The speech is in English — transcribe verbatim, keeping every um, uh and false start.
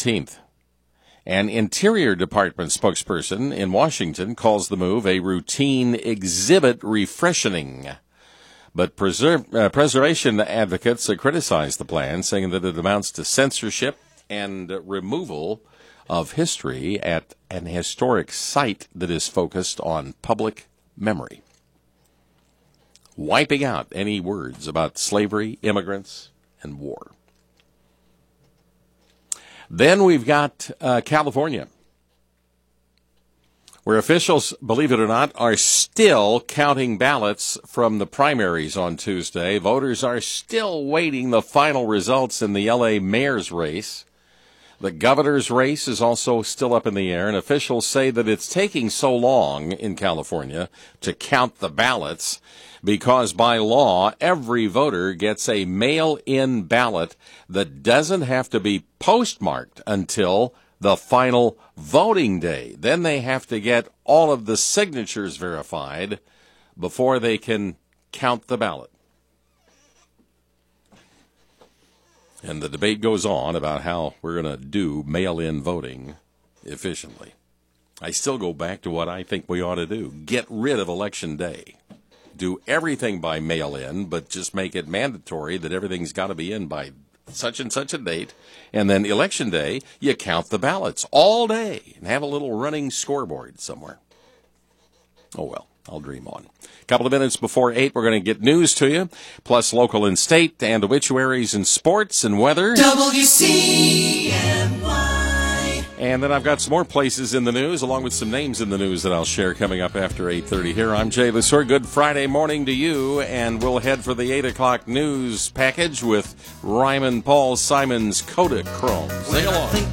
nineteenth. An Interior Department spokesperson in Washington calls the move a routine exhibit refreshening. But preserve, uh, preservation advocates uh, criticize the plan, saying that it amounts to censorship and uh, removal of history at an historic site that is focused on public memory, wiping out any words about slavery, immigrants, and war. Then we've got uh, California, where officials, believe it or not, are still counting ballots from the primaries on Tuesday. Voters are still waiting the final results in the L A mayor's race. The governor's race is also still up in the air, and officials say that it's taking so long in California to count the ballots because by law, every voter gets a mail-in ballot that doesn't have to be postmarked until the final voting day. Then they have to get all of the signatures verified before they can count the ballot. And the debate goes on about how we're going to do mail-in voting efficiently. I still go back to what I think we ought to do. Get rid of Election Day. Do everything by mail-in, but just make it mandatory that everything's got to be in by such and such a date. And then Election Day, you count the ballots all day and have a little running scoreboard somewhere. Oh, well, I'll dream on. A couple of minutes before eight, we're going to get news to you, plus local and state and obituaries and sports and weather. W C N Y. And then I've got some more places in the news, along with some names in the news that I'll share coming up after eight thirty here. I'm Jay Lesseur. Good Friday morning to you, and we'll head for the eight o'clock news package with Ryman Paul Simon's Kodachrome. Sing along.